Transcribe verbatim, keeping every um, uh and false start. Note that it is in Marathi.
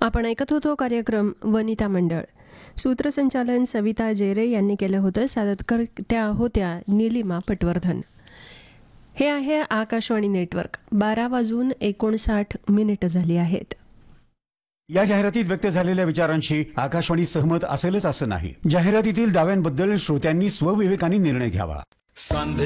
आपण ऐकत होतो कार्यक्रम वनिता मंडळ. सूत्रसंचालन सविता जेरे यांनी केलं होतं. सादर त्या होत्या नीलिमा पटवर्धन. हे आहे आकाशवाणी नेटवर्क. बारा वाजून एकोणसाठ मिनिटं झाली आहेत. या जाहिरातीत व्यक्त झालेल्या विचारांशी आकाशवाणी सहमत असेलच असं नाही. जाहिरातीतील दाव्यांबद्दल श्रोत्यांनी स्वविवेकाने निर्णय घ्यावा.